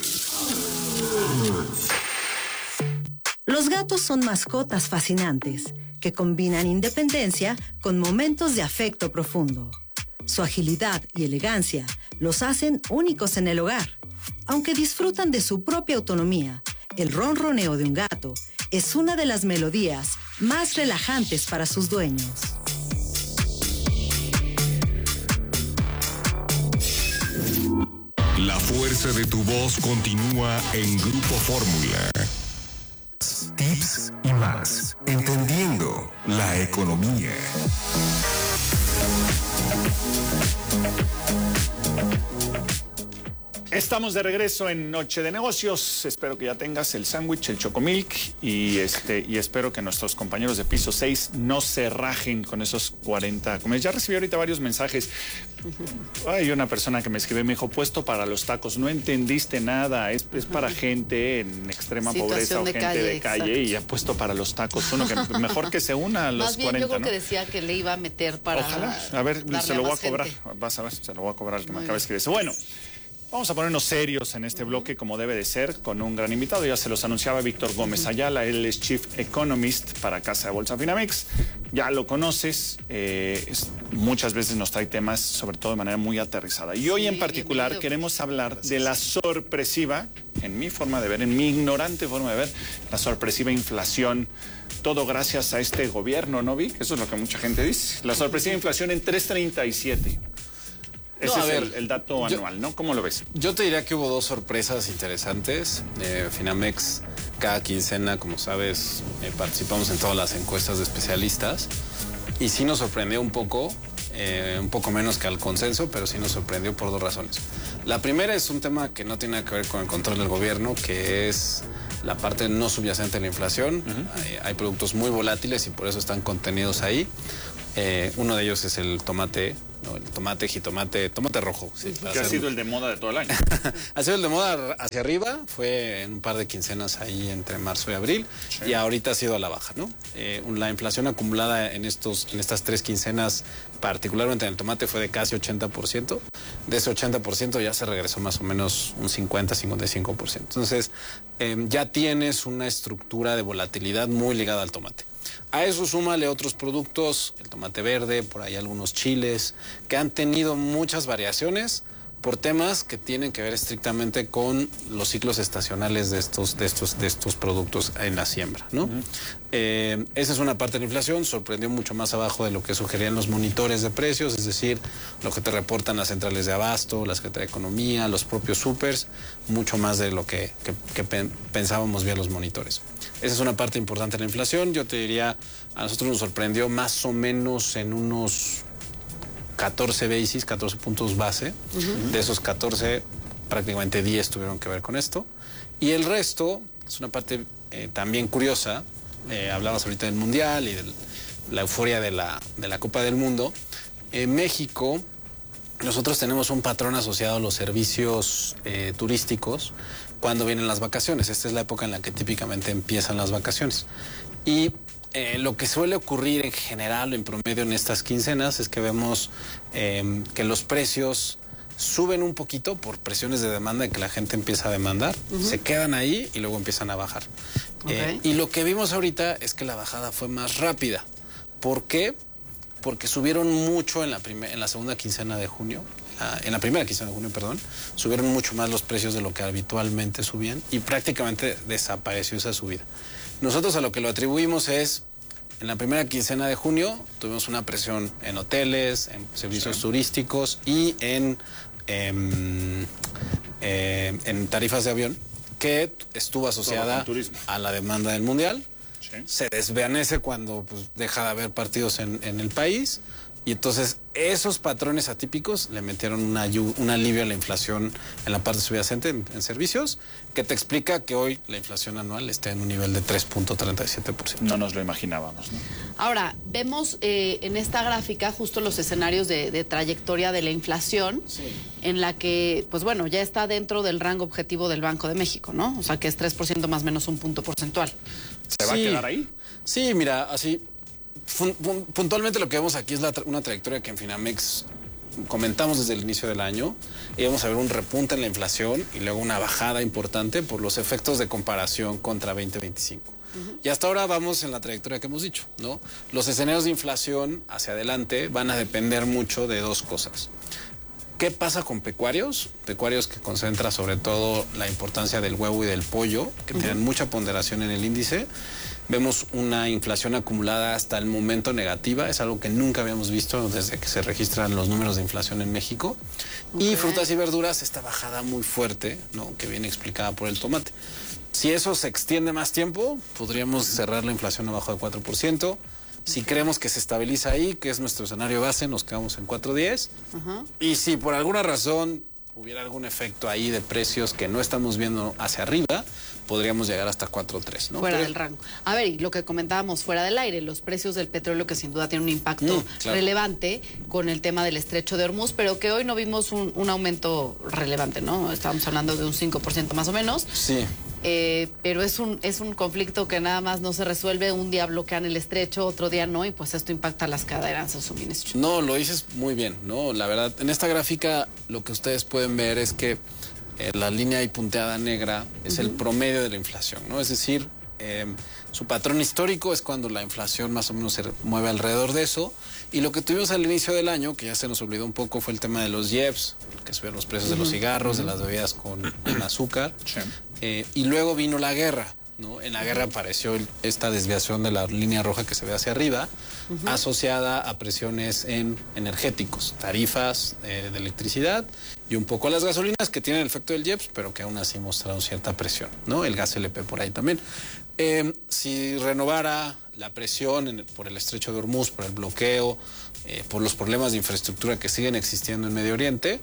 Los gatos son mascotas fascinantes que combinan independencia con momentos de afecto profundo. Su agilidad y elegancia los hacen únicos en el hogar. Aunque disfrutan de su propia autonomía, el ronroneo de un gato es una de las melodías más relajantes para sus dueños. La fuerza de tu voz continúa en Grupo Fórmula. Tips y más. Entendiendo la economía. Estamos de regreso en Noche de Negocios. Espero que ya tengas el sándwich, el Chocomilk y este y espero que nuestros compañeros de piso seis no se rajen con esos cuarenta comidas. Ya recibí ahorita varios mensajes. Hay una persona que me escribió y me dijo, puesto para los tacos, no entendiste nada, es, es para gente en extrema Situación pobreza o de gente calle, de calle exacto. y ha puesto para los tacos. Uno que mejor que se una a los Más bien, cuarenta, yo creo ¿no? que decía que le iba a meter para Ojalá. A ver, darle se lo voy a más cobrar. gente. Vas a ver, se lo voy a cobrar al que Muy me acaba de escribir. Bueno, Vamos a ponernos serios en este bloque como debe de ser, con un gran invitado. Ya se los anunciaba Víctor Gómez Ayala, él es Chief Economist para Casa de Bolsa Finamex. Ya lo conoces, eh, es, muchas veces nos trae temas, sobre todo de manera muy aterrizada. Y hoy sí, en particular bienvenido. Queremos hablar Gracias. de la sorpresiva, en mi forma de ver, en mi ignorante forma de ver, la sorpresiva inflación. Todo gracias a este gobierno, ¿no, Vic? Eso es lo que mucha gente dice. La sorpresiva inflación en tres punto treinta y siete. Ese no, es ver, el, el dato yo, anual, ¿no? ¿Cómo lo ves? Yo te diría que hubo dos sorpresas interesantes. Eh, Finamex, cada quincena, como sabes, eh, participamos en todas las encuestas de especialistas. Y sí nos sorprendió un poco, eh, un poco menos que al consenso, pero sí nos sorprendió por dos razones. La primera es un tema que no tiene nada que ver con el control del gobierno, que es la parte no subyacente de la inflación. Uh-huh. hay, hay productos muy volátiles y por eso están contenidos ahí. Eh, uno de ellos es el tomate, ¿no? El tomate, jitomate, tomate rojo. Sí, que ha sido el de moda de todo el año. Ha sido el de moda hacia arriba, fue en un par de quincenas ahí entre marzo y abril, sí. Y ahorita ha sido a la baja, ¿no? Eh, la inflación acumulada en, estos, en estas tres quincenas, particularmente en el tomate, fue de casi ochenta por ciento. De ese ochenta por ciento ya se regresó más o menos un cincuenta a cincuenta y cinco por ciento. Entonces, eh, ya tienes una estructura de volatilidad muy ligada al tomate. A eso súmale otros productos, el tomate verde, por ahí algunos chiles, que han tenido muchas variaciones por temas que tienen que ver estrictamente con los ciclos estacionales de estos, de estos, de estos productos en la siembra, ¿no? Uh-huh. eh, esa es una parte de la inflación, sorprendió mucho más abajo de lo que sugerían los monitores de precios, es decir, lo que te reportan las centrales de abasto, la Secretaría de Economía, los propios supers, mucho más de lo que, que, que pen, pensábamos ver los monitores. Esa es una parte importante de la inflación. Yo te diría, a nosotros nos sorprendió más o menos en unos catorce basis, catorce puntos base. Uh-huh. De esos catorce, prácticamente diez tuvieron que ver con esto. Y el resto es una parte eh, también curiosa. Eh, hablabas ahorita del Mundial y de la euforia de la, de la Copa del Mundo. En México, nosotros tenemos un patrón asociado a los servicios eh, turísticos cuando vienen las vacaciones. Esta es la época en la que típicamente empiezan las vacaciones. Y eh, lo que suele ocurrir en general, en promedio en estas quincenas, es que vemos eh, que los precios suben un poquito por presiones de demanda, de que la gente empieza a demandar, uh-huh. se quedan ahí y luego empiezan a bajar. Okay. Eh, y lo que vimos ahorita es que la bajada fue más rápida. ¿Por qué? Porque subieron mucho en la, primer, en la segunda quincena de junio. En la primera quincena de junio, perdón, subieron mucho más los precios de lo que habitualmente subían y prácticamente desapareció esa subida. Nosotros a lo que lo atribuimos es, en la primera quincena de junio tuvimos una presión en hoteles, en servicios sí. turísticos y en, en, eh, en tarifas de avión, que estuvo asociada a la demanda del Mundial. Sí. Se desvanece cuando pues, deja de haber partidos en, en el país. Y entonces esos patrones atípicos le metieron una, un alivio a la inflación en la parte subyacente en, en servicios, que te explica que hoy la inflación anual está en un nivel de tres punto treinta y siete por ciento. No nos lo imaginábamos, ¿no? Ahora, vemos eh, en esta gráfica justo los escenarios de, de trayectoria de la inflación, sí. en la que, pues bueno, ya está dentro del rango objetivo del Banco de México, ¿no? O sea, que es tres por ciento más o menos un punto porcentual. ¿Se va sí. a quedar ahí? Sí, mira, así... Puntualmente lo que vemos aquí es la tra una trayectoria que en Finamex comentamos desde el inicio del año. Íbamos a ver un repunte en la inflación y luego una bajada importante por los efectos de comparación contra veinte veinticinco. Uh-huh. Y hasta ahora vamos en la trayectoria que hemos dicho, ¿no? Los escenarios de inflación hacia adelante van a depender mucho de dos cosas. ¿Qué pasa con pecuarios? Pecuarios que concentra sobre todo la importancia del huevo y del pollo, que uh-huh. tienen mucha ponderación en el índice. Vemos una inflación acumulada hasta el momento negativa, es algo que nunca habíamos visto desde que se registran los números de inflación en México. Okay. Y frutas y verduras, esta bajada muy fuerte, ¿no? que viene explicada por el tomate. Si eso se extiende más tiempo, podríamos cerrar la inflación abajo de cuatro por ciento. Si creemos que se estabiliza ahí, que es nuestro escenario base, nos quedamos en cuatro punto diez. Uh-huh. Y si por alguna razón hubiera algún efecto ahí de precios que no estamos viendo hacia arriba, podríamos llegar hasta cuatro punto tres, ¿no? Fuera Pero... del rango. A ver, y lo que comentábamos fuera del aire, los precios del petróleo que sin duda tienen un impacto mm, claro. relevante con el tema del estrecho de Hormuz, pero que hoy no vimos un, un aumento relevante, ¿no? Estábamos hablando de un cinco por ciento más o menos. Sí. eh, pero es un, es un conflicto que nada más no se resuelve. Un día bloquean el estrecho, otro día no, y pues esto impacta las cadenas de suministro. No, lo dices muy bien, ¿no? La verdad, en esta gráfica lo que ustedes pueden ver es que eh, la línea ahí punteada negra es uh-huh. el promedio de la inflación, ¿no? Es decir, eh, su patrón histórico es cuando la inflación más o menos se mueve alrededor de eso. Y lo que tuvimos al inicio del año, que ya se nos olvidó un poco, fue el tema de los I E Ps, que subieron los precios uh-huh. de los cigarros, uh-huh. de las bebidas con, con azúcar. Sí. Eh, y luego vino la guerra, ¿no? En la guerra apareció el, esta desviación de la línea roja que se ve hacia arriba, uh-huh. asociada a presiones en energéticos, tarifas eh, de electricidad y un poco a las gasolinas, que tienen el efecto del I E P S, pero que aún así mostraron cierta presión, ¿no? El gas L P por ahí también. Eh, si renovara la presión en el, por el estrecho de Hormuz, por el bloqueo, eh, por los problemas de infraestructura que siguen existiendo en Medio Oriente,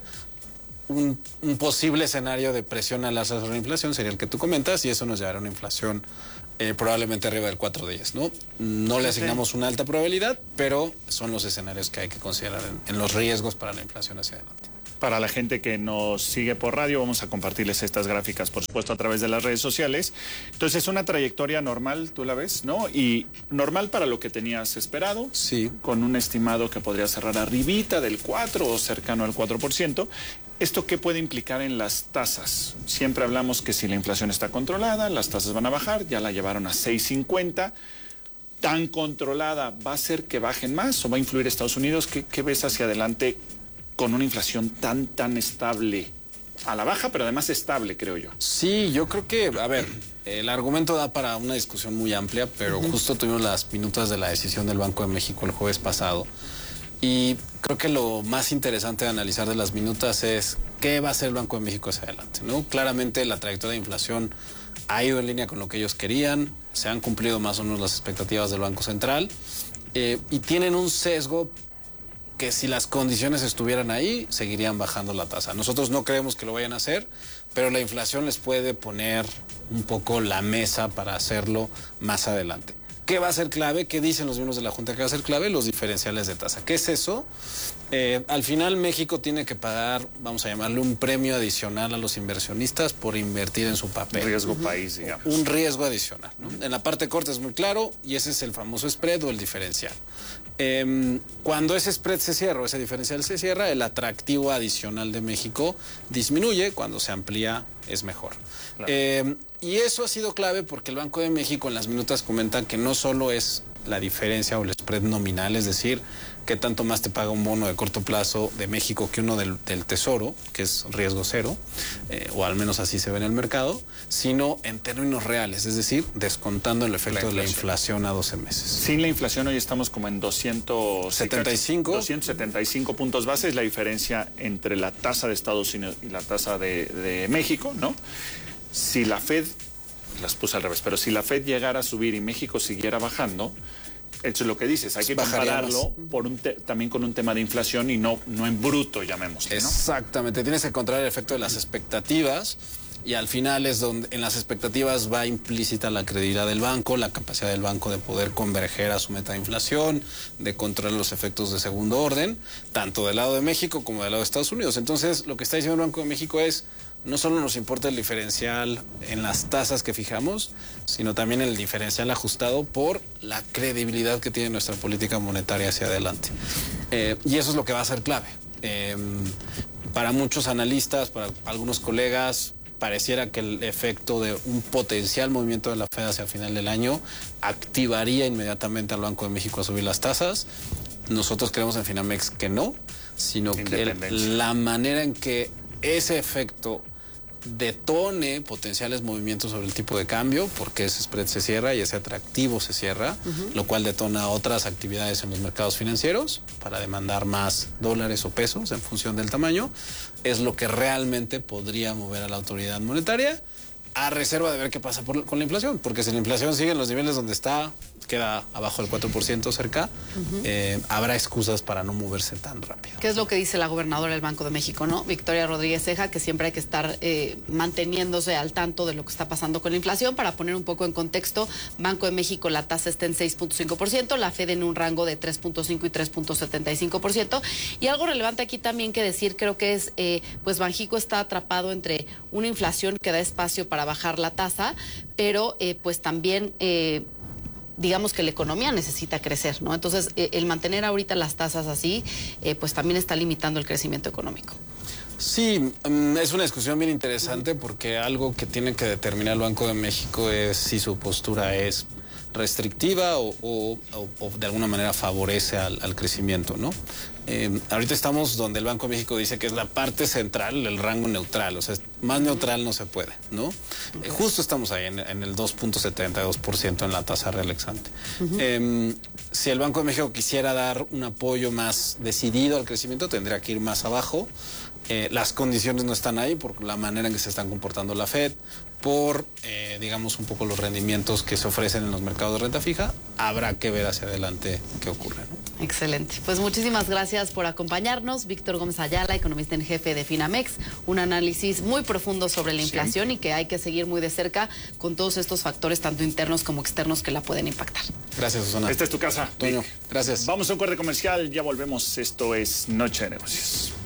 un, un posible escenario de presión al alza sobre la inflación sería el que tú comentas, y eso nos llevará a una inflación eh, probablemente arriba del cuatro días, ¿no? No le asignamos una alta probabilidad, pero son los escenarios que hay que considerar en, en los riesgos para la inflación hacia adelante. Para la gente que nos sigue por radio, vamos a compartirles estas gráficas, por supuesto, a través de las redes sociales. Entonces, es una trayectoria normal, tú la ves, ¿no? Y normal para lo que tenías esperado. Sí. Con un estimado que podría cerrar arribita del cuatro o cercano al cuatro por ciento. ¿Esto qué puede implicar en las tasas? Siempre hablamos que si la inflación está controlada, las tasas van a bajar, ya la llevaron a seis cincuenta. ¿Tan controlada va a ser que bajen más o va a influir Estados Unidos? ¿Qué, qué ves hacia adelante con una inflación tan, tan estable? A la baja, pero además estable, creo yo. Sí, yo creo que, a ver, el argumento da para una discusión muy amplia, pero uh-huh. justo tuvimos las minutas de la decisión del Banco de México el jueves pasado. Y creo que lo más interesante de analizar de las minutas es qué va a hacer el Banco de México hacia adelante, ¿no? Claramente la trayectoria de inflación ha ido en línea con lo que ellos querían, se han cumplido más o menos las expectativas del Banco Central, eh, y tienen un sesgo que si las condiciones estuvieran ahí, seguirían bajando la tasa. Nosotros no creemos que lo vayan a hacer, pero la inflación les puede poner un poco la mesa para hacerlo más adelante. ¿Qué va a ser clave? ¿Qué dicen los miembros de la Junta que va a ser clave? Los diferenciales de tasa. ¿Qué es eso? Eh, al final México tiene que pagar, vamos a llamarle un premio adicional a los inversionistas por invertir en su papel. Un riesgo uh-huh. país, digamos. Un riesgo adicional, ¿no? En la parte corta es muy claro, y ese es el famoso spread o el diferencial. Eh, cuando ese spread se cierra o ese diferencial se cierra, el atractivo adicional de México disminuye. Cuando se amplía es mejor. Claro. Eh, y eso ha sido clave porque el Banco de México en las minutas comentan que no solo es la diferencia o el spread nominal, es decir, qué tanto más te paga un bono de corto plazo de México que uno del, del Tesoro, que es riesgo cero, eh, o al menos así se ve en el mercado, sino en términos reales, es decir, descontando el efecto la de la inflación a doce meses. Sin la inflación hoy estamos como en doscientos setenta y cinco. doscientos setenta y cinco puntos base, es la diferencia entre la tasa de Estados Unidos y la tasa de, de México, ¿no? Si la Fed, las puse al revés, pero si la Fed llegara a subir y México siguiera bajando, eso es lo que dices, hay que compararlo por un te, también con un tema de inflación y no, no en bruto, llamémoslo, ¿no? Exactamente, tienes que encontrar el efecto de las expectativas, y al final es donde en las expectativas va implícita la credibilidad del banco, la capacidad del banco de poder converger a su meta de inflación, de controlar los efectos de segundo orden, tanto del lado de México como del lado de Estados Unidos. Entonces, lo que está diciendo el Banco de México es: no solo nos importa el diferencial en las tasas que fijamos, sino también el diferencial ajustado por la credibilidad que tiene nuestra política monetaria hacia adelante. Eh, y eso es lo que va a ser clave. Eh, para muchos analistas, para algunos colegas, pareciera que el efecto de un potencial movimiento de la Fed hacia el final del año activaría inmediatamente al Banco de México a subir las tasas. Nosotros creemos en Finamex que no, sino que el, la manera en que ese efecto detone potenciales movimientos sobre el tipo de cambio, porque ese spread se cierra y ese atractivo se cierra, uh-huh. lo cual detona otras actividades en los mercados financieros para demandar más dólares o pesos en función del tamaño, es lo que realmente podría mover a la autoridad monetaria, a reserva de ver qué pasa por, con la inflación, porque si la inflación sigue en los niveles donde está, queda abajo del cuatro por ciento cerca, uh-huh. eh, habrá excusas para no moverse tan rápido. ¿Qué es lo que dice la gobernadora del Banco de México, no? Victoria Rodríguez Ceja, que siempre hay que estar eh, manteniéndose al tanto de lo que está pasando con la inflación. Para poner un poco en contexto, Banco de México la tasa está en seis punto cinco por ciento, la Fed en un rango de tres punto cinco y tres punto setenta y cinco por ciento. Y algo relevante aquí también que decir, creo que es, eh, pues Banxico está atrapado entre una inflación que da espacio para para bajar la tasa, pero eh, pues también... Eh, digamos que la economía necesita crecer, ¿no? Entonces, eh, el mantener ahorita las tasas así, eh, pues también está limitando el crecimiento económico. Sí, um, es una discusión bien interesante porque algo que tiene que determinar el Banco de México es si su postura es restrictiva o, o, o, o de alguna manera favorece al, al crecimiento, ¿no? Eh, ahorita estamos donde el Banco de México dice que es la parte central, el rango neutral, o sea, más neutral no se puede, ¿no? Eh, justo estamos ahí en, en el dos punto setenta y dos por ciento en la tasa real ex ante. Uh-huh. eh, si el Banco de México quisiera dar un apoyo más decidido al crecimiento, tendría que ir más abajo. Eh, las condiciones no están ahí por la manera en que se están comportando la Fed, por, eh, digamos, un poco los rendimientos que se ofrecen en los mercados de renta fija. Habrá que ver hacia adelante qué ocurre, ¿no? Excelente. Pues muchísimas gracias por acompañarnos. Víctor Gómez Ayala, economista en jefe de Finamex. Un análisis muy profundo sobre la inflación sí. y que hay que seguir muy de cerca con todos estos factores, tanto internos como externos, que la pueden impactar. Gracias, Susana. Esta es tu casa. Toño, gracias. Vamos a un corte comercial, ya volvemos. Esto es Noche de Negocios.